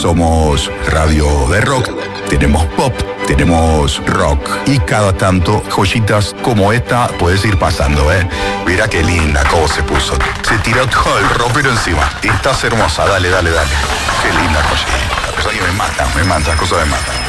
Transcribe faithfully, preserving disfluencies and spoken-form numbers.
somos radio de rock, tenemos pop, tenemos rock y cada tanto joyitas como esta puedes ir pasando, ¿eh? Mira qué linda cómo se puso. Se tiró todo el ropero encima. Estás hermosa, dale, dale, dale. Qué linda joyita. La cosa que me mata, me mata, las cosas me matan.